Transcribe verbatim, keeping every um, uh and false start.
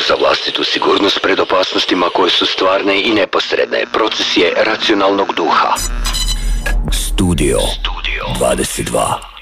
za vlastitu sigurnost pred opasnostima koje su stvarne i neposredne. Proces je racionalnog duha. Studio dvadeset dva.